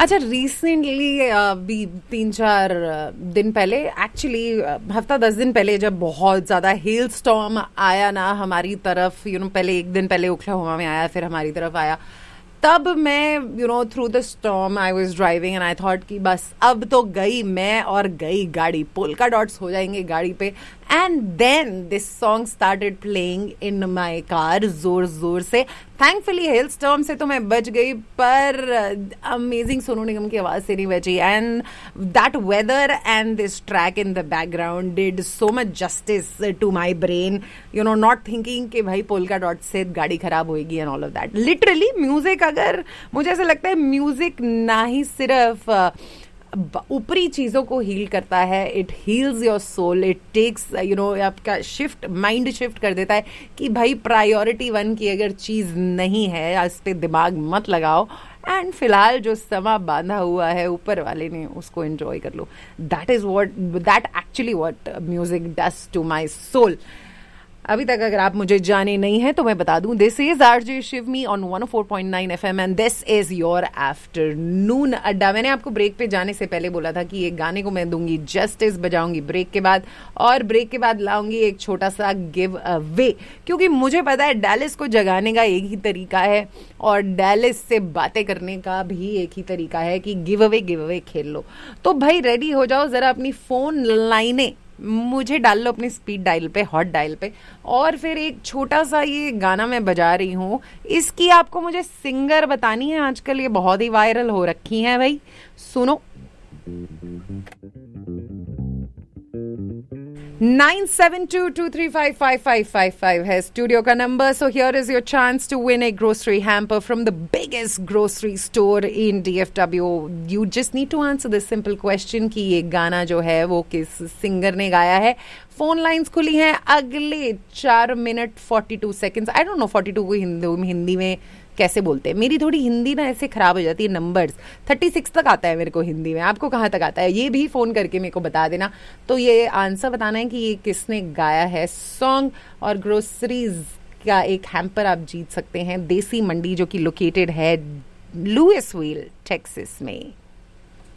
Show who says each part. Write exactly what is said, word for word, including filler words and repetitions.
Speaker 1: अच्छा, रिसेंटली भी तीन चार दिन पहले, एक्चुअली हफ्ता दस दिन पहले, जब बहुत ज्यादा हेल स्टॉर्म आया ना हमारी तरफ, यू नो पहले एक दिन पहले ओक्लाहोमा में आया, फिर हमारी तरफ आया, तब मैं you know through the storm I was driving and I thought कि बस अब तो गई मैं और गई गाड़ी, पोल्का डॉट्स हो जाएंगे गाड़ी पे. And then this song started playing in my car जोर जोर से. थैंकफुली हेल स्टॉर्म से तो मैं बच गई, पर अमेजिंग सोनू निगम की आवाज से नहीं बची. And that whether and this track in the background did so much justice to my brain, you know not thinking कि भाई पोल्का डॉट से गाड़ी खराब होगी and all of that. Literally music, अगर मुझे ऐसा लगता है म्यूजिक ना ही सिर्फ ऊपरी चीजों को हील करता है, it heels your soul, it takes you know आपका शिफ्ट, माइंड शिफ्ट कर देता है कि भाई प्रायोरिटी वन की अगर चीज नहीं है, इस पे दिमाग मत लगाओ, एंड फिलहाल जो समा बांधा हुआ है ऊपर वाले ने उसको एंजॉय कर लो. That is what that actually what music does to my soul. अभी तक अगर आप मुझे जाने नहीं है तो मैं बता दूं, this is RJ शिवमी on one O four point nine FM and this is your afternoon अड्डा. मैंने आपको ब्रेक पे जाने से पहले बोला था कि ये गाने को मैं दूंगी जस्टिस, बजाऊंगी ब्रेक के बाद, और ब्रेक के बाद लाऊंगी एक छोटा सा गिव अवे, क्योंकि मुझे पता है डैलिस को जगाने का एक ही तरीका है और डैलिस से बातें करने का भी एक ही तरीका है कि गिव अवे गिव अवे खेल लो. तो भाई रेडी हो जाओ, जरा अपनी फोन लाइनें मुझे डाल लो अपनी स्पीड डायल पे, हॉट डायल पे, और फिर एक छोटा सा ये गाना मैं बजा रही हूँ, इसकी आपको मुझे सिंगर बतानी है. आजकल ये बहुत ही वायरल हो रखी हैं भाई, सुनो. Nine seven to to three five five five five five है स्टूडियो का number. So here is your chance to win A grocery hamper from the biggest grocery store in डीएफडब्ल्यू. You just need to answer this simple question कि ये गाना जो है वो किस singer ने गाया है. फोन लाइंस खुली हैं अगले चार minute forty two seconds. I don't know forty two को हिंदी हिंदी में कैसे बोलते हैं, मेरी थोड़ी हिंदी ना ऐसे खराब हो जाती है. नंबर्स थर्टी सिक्स तक आता है मेरे को हिंदी में, आपको कहाँ तक आता है ये भी फोन करके मेरे को बता देना. तो ये आंसर बताना है कि ये किसने गाया है सॉन्ग, और ग्रोसरीज का एक हैम्पर आप जीत सकते हैं देसी मंडी, जो कि लोकेटेड है लुइसविल टेक्सास में.